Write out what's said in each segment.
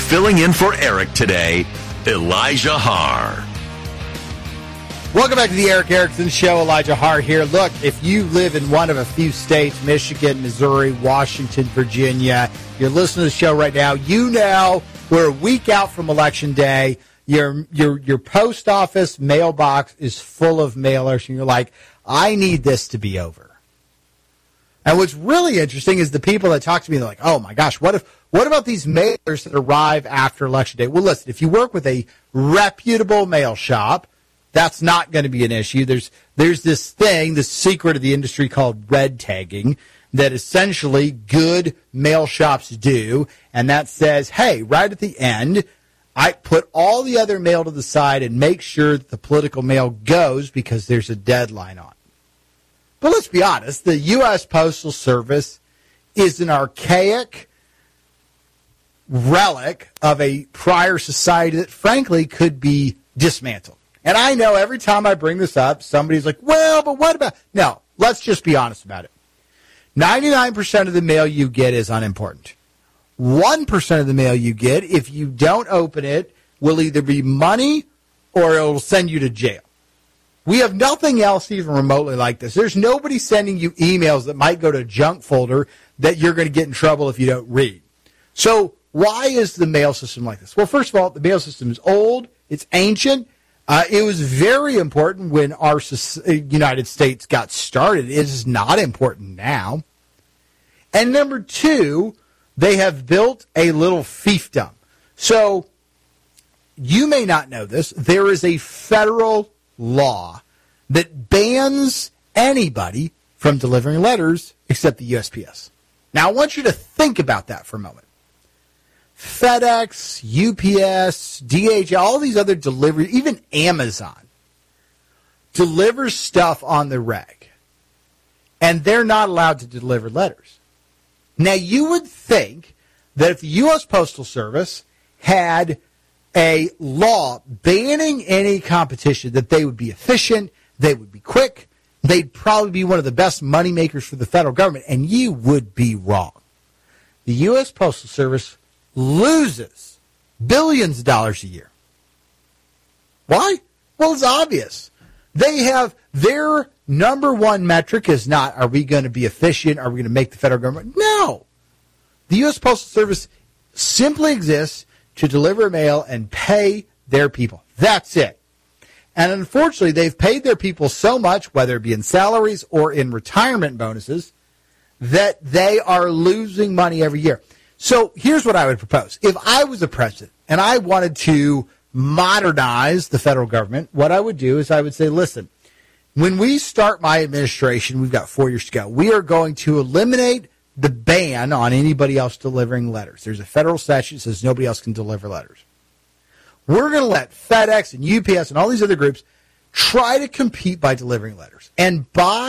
filling in for Eric today, Elijah Harr. Welcome back to the Eric Erickson Show. Elijah Harr here. Look, if you live in one of a few states, Michigan, Missouri, Washington, Virginia, you're listening to the show right now, you know we're a week out from Election Day. Your post office mailbox is full of mailers, and you're like, I need this to be over. And what's really interesting is the people that talk to me, they're like, oh my gosh, what about these mailers that arrive after Election Day? Well, listen, if you work with a reputable mail shop, that's not going to be an issue. There's this thing, this secret of the industry called red tagging that essentially good mail shops do, and that says, hey, right at the end, I put all the other mail to the side and make sure that the political mail goes because there's a deadline on it. But let's be honest, the U.S. Postal Service is an archaic relic of a prior society that, frankly, could be dismantled. And I know every time I bring this up, somebody's like, well, but what about... No, let's just be honest about it. 99% of the mail you get is unimportant. 1% of the mail you get, if you don't open it, will either be money or it will send you to jail. We have nothing else even remotely like this. There's nobody sending you emails that might go to a junk folder that you're going to get in trouble if you don't read. So why is the mail system like this? Well, first of all, the mail system is old. It's ancient. It was very important when our United States got started. It is not important now. And number two, they have built a little fiefdom. So you may not know this. There is a federal law that bans anybody from delivering letters except the USPS. Now, I want you to think about that for a moment. FedEx, UPS, DHL, all these other delivery, even Amazon, delivers stuff on the reg. And they're not allowed to deliver letters. Now, you would think that if the U.S. Postal Service had a law banning any competition, that they would be efficient, they would be quick, they'd probably be one of the best money makers for the federal government, and you would be wrong. The U.S. Postal Service loses billions of dollars a year. Why? Well, it's obvious. They have their number one metric is not, are we going to be efficient? Are we going to make the federal government? No. The U.S. Postal Service simply exists to deliver mail and pay their people. That's it. And unfortunately, they've paid their people so much, whether it be in salaries or in retirement bonuses, that they are losing money every year. So here's what I would propose. If I was the president and I wanted to modernize the federal government, what I would do is I would say, listen, when we start my administration, we've got 4 years to go, we are going to eliminate the ban on anybody else delivering letters. There's a federal statute that says nobody else can deliver letters. We're going to let FedEx and UPS and all these other groups try to compete by delivering letters. And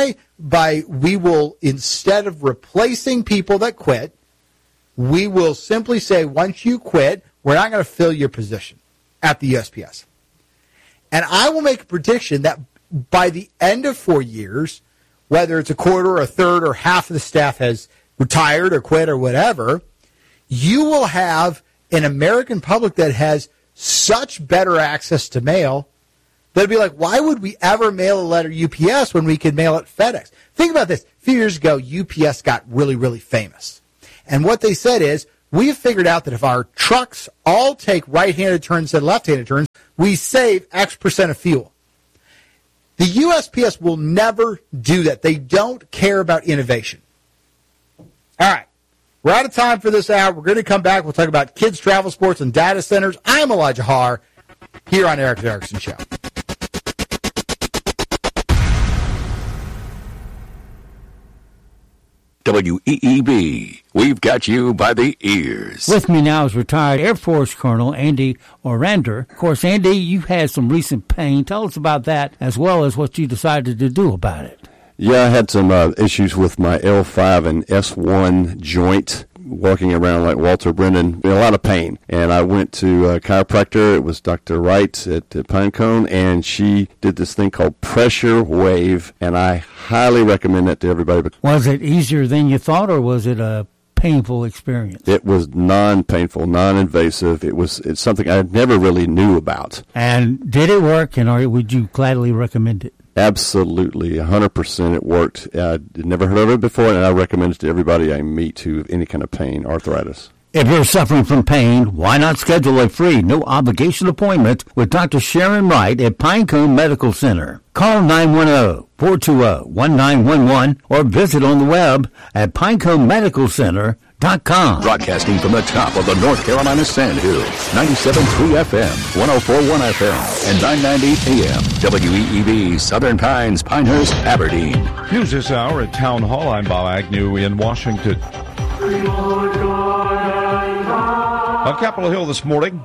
we will, instead of replacing people that quit, we will simply say, once you quit, we're not going to fill your position at the USPS. And I will make a prediction that by the end of 4 years, whether it's a quarter or a third or half of the staff has retired or quit or whatever, you will have an American public that has such better access to mail that it'll be like, why would we ever mail a letter UPS when we could mail it FedEx? Think about this. A few years ago, UPS got really, really famous. And what they said is, we have figured out that if our trucks all take right-handed turns instead of left-handed turns, we save X percent of fuel. The USPS will never do that. They don't care about innovation. All right. We're out of time for this hour. We're going to come back. We'll talk about kids, travel, sports, and data centers. I'm Elijah Harr here on Eric Erickson Show. WEEB, we've got you by the ears. With me now is retired Air Force Colonel Andy Orander. Of course, Andy, you've had some recent pain. Tell us about that as well as what you decided to do about it. Yeah, I had some issues with my L5 and S1 joint, walking around like Walter Brennan, in a lot of pain. And I went to a chiropractor. It was Dr. Wright at Pinecone, and she did this thing called Pressure Wave, and I highly recommend that to everybody. Was it easier than you thought, or was it a painful experience? It was non-painful, non-invasive. It's something I never really knew about. And did it work, and would you gladly recommend it? Absolutely, 100% it worked. I'd never heard of it before, and I recommend it to everybody I meet who have any kind of pain, arthritis. If you're suffering from pain, why not schedule a free, no-obligation appointment with Dr. Sharon Wright at Pinecone Medical Center? Call 910-420-1911 or visit on the web at pineconemedicalcenter.com. Broadcasting from the top of the North Carolina Sand Hills, 97.3 FM, 104.1 FM, and 990 AM, WEEB, Southern Pines, Pinehurst, Aberdeen. News this hour at Town Hall. I'm Bob Agnew in Washington. On Capitol Hill this morning,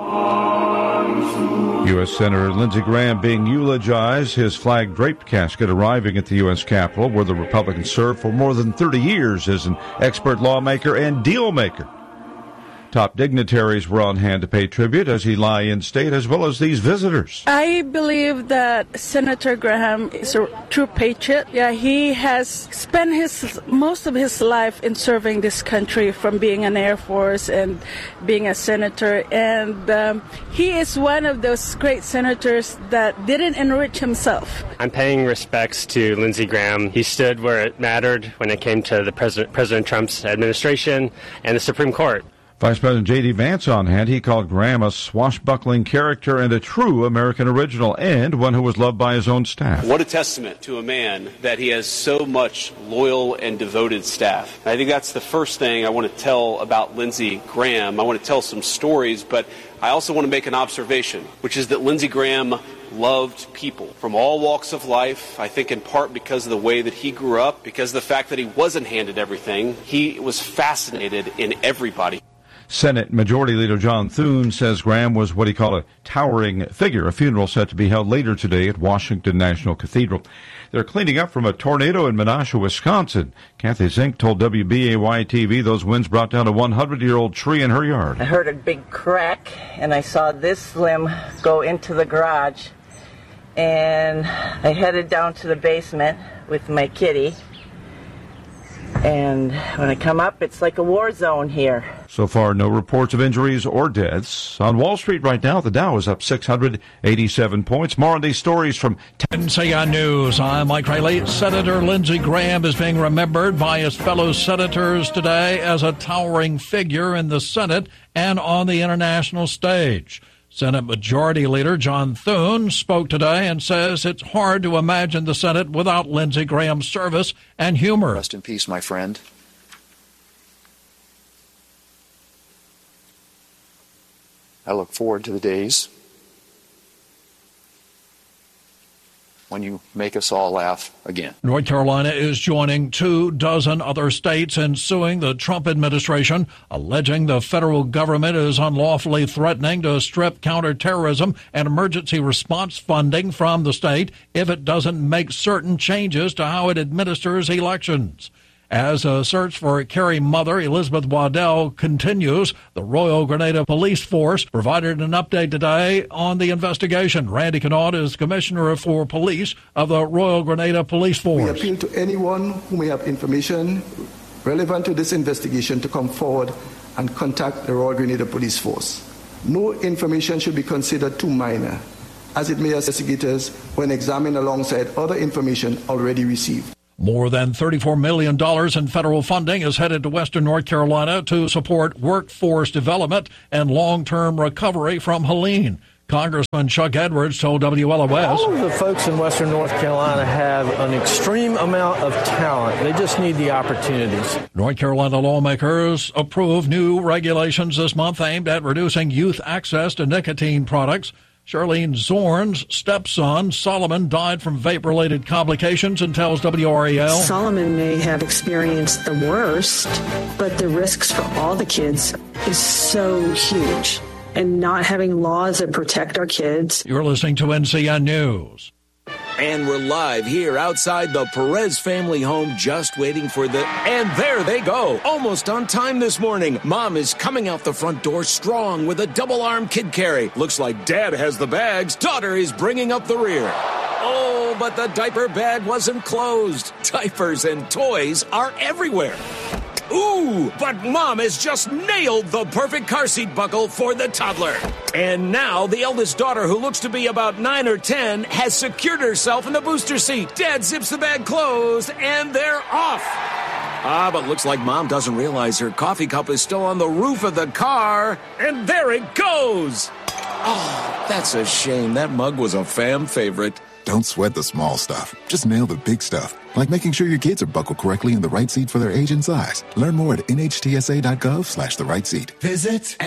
U.S. Senator Lindsey Graham being eulogized, his flag-draped casket arriving at the U.S. Capitol, where the Republican served for more than 30 years as an expert lawmaker and deal-maker. Top dignitaries were on hand to pay tribute as he lie in state, as well as these visitors. I believe that Senator Graham is a true patriot. Yeah, he has spent most of his life in serving this country, from being in Air Force and being a senator. And he is one of those great senators that didn't enrich himself. I'm paying respects to Lindsey Graham. He stood where it mattered when it came to the President Trump's administration and the Supreme Court. Vice President J.D. Vance on hand. He called Graham a swashbuckling character and a true American original, and one who was loved by his own staff. What a testament to a man that he has so much loyal and devoted staff. I think that's the first thing I want to tell about Lindsey Graham. I want to tell some stories, but I also want to make an observation, which is that Lindsey Graham loved people from all walks of life. I think in part because of the way that he grew up, because of the fact that he wasn't handed everything. He was fascinated in everybody. Senate Majority Leader John Thune says Graham was what he called a towering figure. A funeral set to be held later today at Washington National Cathedral. They're cleaning up from a tornado in Menasha, Wisconsin. Kathy Zink told WBAY-TV those winds brought down a 100-year-old tree in her yard. I heard a big crack, and I saw this limb go into the garage. And I headed down to the basement with my kitty. And when I come up, it's like a war zone here. So far, no reports of injuries or deaths. On Wall Street right now, the Dow is up 687 points. More on these stories from NCI News. I'm Mike Riley. Senator Lindsey Graham is being remembered by his fellow senators today as a towering figure in the Senate and on the international stage. Senate Majority Leader John Thune spoke today and says it's hard to imagine the Senate without Lindsey Graham's service and humor. Rest in peace, my friend. I look forward to the days when you make us all laugh again. North Carolina is joining 24 other states in suing the Trump administration, alleging the federal government is unlawfully threatening to strip counterterrorism and emergency response funding from the state if it doesn't make certain changes to how it administers elections. As a search for Carrie mother, Elizabeth Waddell, continues, the Royal Grenada Police Force provided an update today on the investigation. Randy Connaught is Commissioner for Police of the Royal Grenada Police Force. We appeal to anyone who may have information relevant to this investigation to come forward and contact the Royal Grenada Police Force. No information should be considered too minor, as it may assist investigators when examined alongside other information already received. More than $34 million in federal funding is headed to Western North Carolina to support workforce development and long-term recovery from Helene. Congressman Chuck Edwards told WLOS. All of the folks in Western North Carolina have an extreme amount of talent. They just need the opportunities. North Carolina lawmakers approved new regulations this month aimed at reducing youth access to nicotine products. Charlene Zorn's stepson, Solomon, died from vape-related complications and tells WRAL. Solomon may have experienced the worst, but the risks for all the kids is so huge. And not having laws that protect our kids. You're listening to NCN News. And we're live here outside the Perez family home, just waiting for and there they go. Almost on time this morning. Mom is coming out the front door strong with a double-arm kid carry. Looks like Dad has the bags. Daughter is bringing up the rear. Oh, but the diaper bag wasn't closed. Diapers and toys are everywhere. Ooh, but Mom has just nailed the perfect car seat buckle for the toddler. And now the eldest daughter, who looks to be about 9 or 10, has secured herself in the booster seat. Dad zips the bag closed, and they're off. But looks like Mom doesn't realize her coffee cup is still on the roof of the car. And there it goes. Oh, that's a shame. That mug was a fam favorite. Don't sweat the small stuff. Just nail the big stuff, like making sure your kids are buckled correctly in the right seat for their age and size. Learn more at nhtsa.gov/the right seat. Visit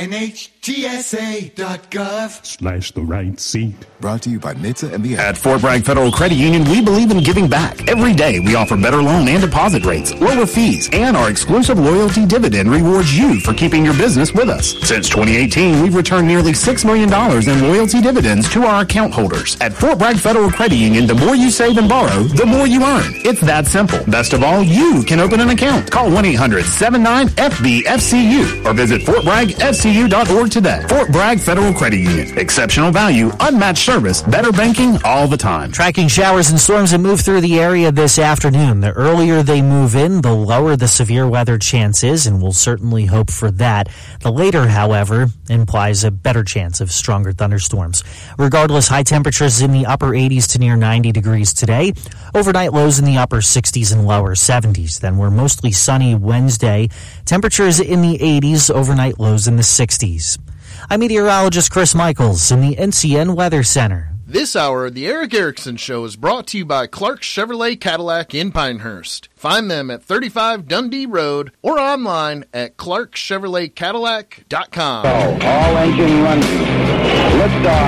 nhtsa.gov/the right seat. Brought to you by NHTSA and the At Fort Bragg Federal Credit Union, we believe in giving back. Every day, we offer better loan and deposit rates, lower fees, and our exclusive loyalty dividend rewards you for keeping your business with us. Since 2018, we've returned nearly $6 million in loyalty dividends to our account holders. At Fort Bragg Federal Credit Union, the more you save and borrow, the more you earn. It's that simple. Best of all, you can open an account. Call 1-800-79-FB-FCU or visit FortBraggFCU.org today. Fort Bragg Federal Credit Union. Exceptional value, unmatched service, better banking all the time. Tracking showers and storms that move through the area this afternoon. The earlier they move in, the lower the severe weather chance is, and we'll certainly hope for that. The later, however, implies a better chance of stronger thunderstorms. Regardless, high temperatures in the upper 80s to near 90 degrees today. Overnight lows in the upper 60s and lower 70s. Then we're mostly sunny Wednesday. Temperatures in the 80s, overnight lows in the 60s. I'm meteorologist Chris Michaels in the NCN Weather Center. This hour, the Eric Erickson Show is brought to you by Clark Chevrolet Cadillac in Pinehurst. Find them at 35 Dundee Road or online at clarkchevroletcadillac.com. All engine running. Liftoff.